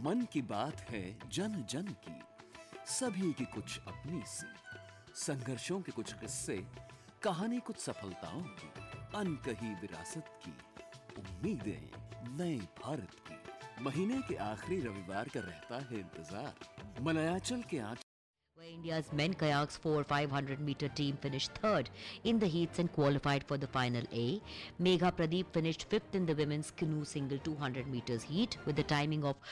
मन की बात है जन जन की, सभी की कुछ अपनी सी, संघर्षों के कुछ किस्से, कहानी कुछ सफलताओं की, अनकही विरासत की, उम्मीदें नए भारत की। महीने के आखिरी रविवार का रहता है इंतजार। मलयाचल के where India's men kayaks 4x500 meter team finished third in the heats and qualified for the final A. Megha Pradeep finished fifth in the women's canoe single 200 meters heat with a timing of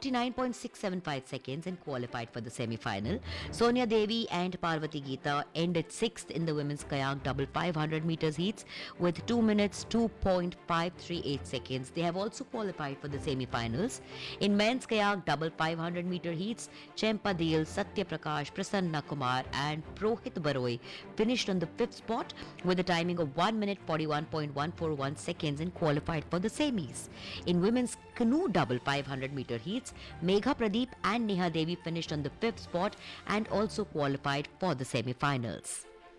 49.675 seconds and qualified for the semi-final. Sonia Devi and Parvati Geeta ended sixth in the women's kayak double 500 meters heats with 2 minutes 2.538 seconds. They have also qualified for the semi-finals. In men's kayak double 500 meter heats, Chempa Deel, Satya Prakash, Prasanna Kumar and Prohit Baroi finished on the fifth spot with a timing of 1 minute 41.141 seconds and qualified for the semis. In women's canoe double 500 meter heats, Megha Pradeep and Neha Devi finished on the fifth spot and also qualified for the semi-finals.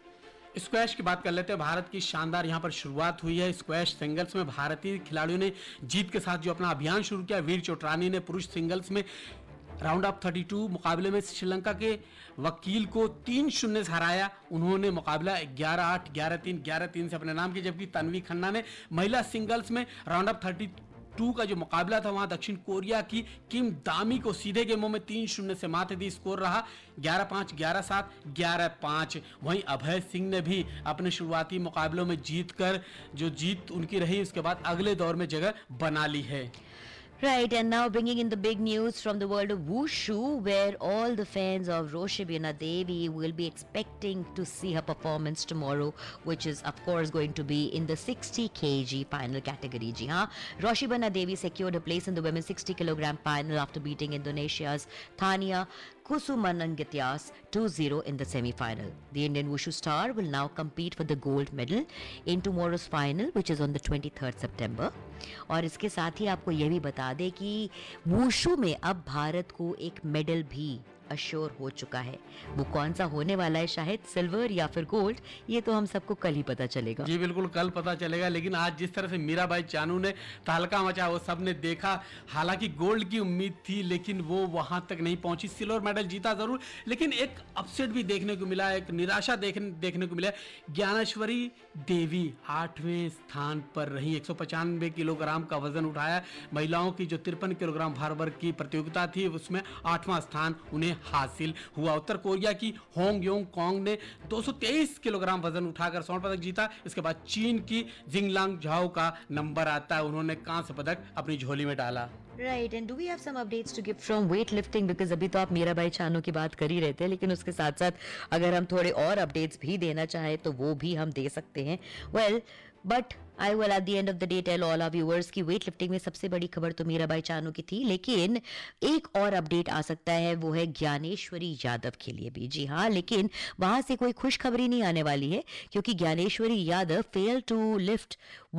Squash की बात कर लेते हैं। भारत की शानदार यहां पर शुरुआत हुई है। स्क्वैश सिंगल्स में भारतीय खिलाड़ियों ने जीत के साथ जो अपना अभियान शुरू किया। वीर चोटरानी ने पुरुष सिंगल्स में राउंड ऑफ 32 मुकाबले में श्रीलंका के वकील को 3-0 से हराया। उन्होंने मुकाबला 11-8, 11-3, 11-3 से अपने नाम किया, जबकि तन्वी खन्ना ने महिला सिंगल्स में राउंड ऑफ 32 का जो मुकाबला था वहां दक्षिण कोरिया की किम दामी को सीधे गेमों में 3-0 से मात दी। स्कोर रहा 11-5, 11-7, 11-5। वहीं अभय सिंह ने भी अपने शुरुआती मुकाबलों में जीतकर जो जीत उनकी रही उसके बाद अगले दौर में जगह बना ली है। Right, and now bringing in the big news from the world of wushu, where all the fans of Roshibina Devi will be expecting to see her performance tomorrow, which is of course going to be in the 60 kg final category. Ji haan, Roshibina Devi secured a place in the women's 60 kg final after beating Indonesia's Thania Kusumanangityas 2-0 in the semi-final. The Indian wushu star will now compete for the gold medal in tomorrow's final, which is on the 23rd September. और इसके साथ ही आपको यह भी बता दें कि wushu में अब भारत को एक मेडल भी अश्योर हो चुका है। वो कौन सा होने वाला है, शायद सिल्वर या फिर गोल्ड, ये तो हम सबको कल ही पता चलेगा। जी बिल्कुल, कल पता चलेगा। लेकिन आज जिस तरह से मीराबाई चानू ने तहलका मचा वो सब ने देखा। हालांकि गोल्ड की उम्मीद थी लेकिन वो वहां तक नहीं पहुंची। सिल्वर मेडल जीता जरूर, लेकिन एक अपसेट भी देखने को मिला, एक निराशा देखने को मिला। ज्ञानेश्वरी देवी 8वें स्थान पर रही। 195 किलोग्राम का वजन उठाया। महिलाओं की जो 53 किलोग्राम भार वर्ग की प्रतियोगिता थी उसमें 8वां स्थान उन्हें हासिल हुआ। उत्तर कोरिया की होंग योंग कॉन्ग ने 223 किलोग्राम वजन उठाकर स्वर्ण पदक जीता। इसके बाद चीन की जिंगलांग झाओ का नंबर आता है, उन्होंने कांस्य पदक अपनी झोली में डाला। Right, and do we have some updates to give from weightlifting? Because अभी तो आप मीराबाई चानू की बात कर ही रहे थे, लेकिन उसके साथ साथ अगर हम थोड़े और अपडेट्स भी देना चाहें तो वो भी हम दे सकते हैं। Well, but I will at the end of the day tell all our viewers कि weightlifting में सबसे बड़ी खबर तो मीराबाई चानू की थी, लेकिन एक और अपडेट आ सकता है, वो है ज्ञानेश्वरी यादव के लिए भी। जी हाँ, लेकिन वहां से कोई खुशखबरी नहीं आने वाली है, क्योंकि Dnyaneshwari Yadav failed to lift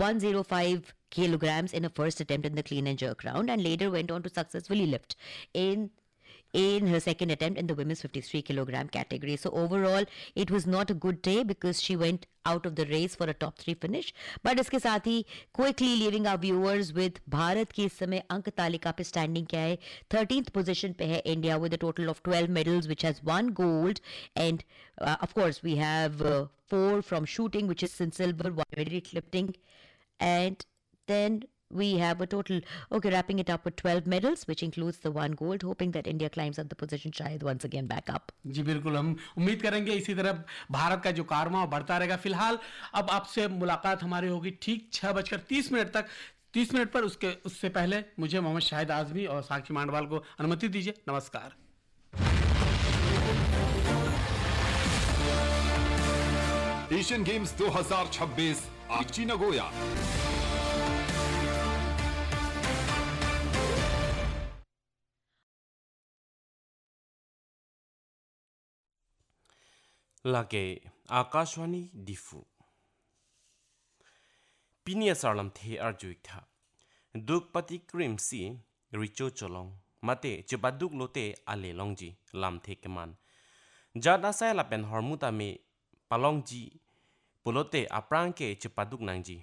105 kilograms in a first attempt in the clean and jerk round and later went on to successfully lift in her second attempt in the women's 53 kilogram category. So overall it was not a good day because she went out of the race for a top 3 finish. But इसके साथ ही quickly leaving our viewers with Bharat की इस समय अंक तालिका पे standing क्या है। 13th position पे है India with a total of 12 medals, which has 1 gold and of course we have 4 from shooting, which is in silver, 1 weightlifting, and then we have a total, wrapping it up with 12 medals, which includes the 1 gold, hoping that India climbs up the position shayad once again back up. जी बिल्कुल, हम उम्मीद करेंगे इसी तरह भारत का जो कारवां बढ़ता रहेगा। फिलहाल अब आपसे मुलाकात हमारी होगी ठीक 6:30 तक। 30 मिनट पर उससे पहले मुझे मोहम्मद शाहिद आजमी और साक्षी मांडवाल को अनुमति दीजिए। नमस्कार। एशियन गेम्स 2026 आईची नगोया। लागे आकाशवाणी डिफू पिनिया सारलम थे अर्जुक था दुखपति क्रिमसी रिचो चलोंग मते चिबादुक लोते आले लोंगजी लाम थे केमान जादा सायला पेन हरमुता में पालोंगजी पुलोते अप्रांग के चिपादुक नांगजी